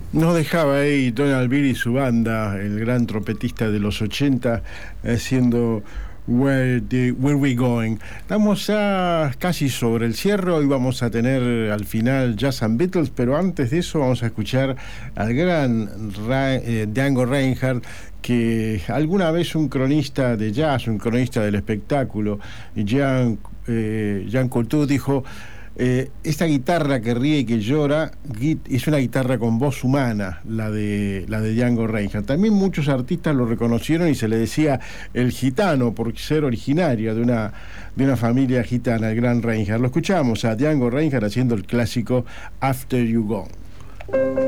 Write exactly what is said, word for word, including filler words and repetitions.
Nos dejaba ahí Donald Byrd y su banda, el gran trompetista de los ochenta, haciendo Where, the, Where We Going. Estamos ya casi sobre el cierre y vamos a tener al final Jazz and Beatles, pero antes de eso vamos a escuchar al gran Ra eh, Django Reinhardt, que alguna vez un cronista de jazz, un cronista del espectáculo, Jean, eh, Jean Cocteau, dijo: Eh, esta guitarra que ríe y que llora es una guitarra con voz humana, la de, la de Django Reinhardt. También muchos artistas lo reconocieron y se le decía el gitano por ser originario de una, de una familia gitana, el gran Reinhardt. Lo escuchamos a Django Reinhardt haciendo el clásico After You Gone.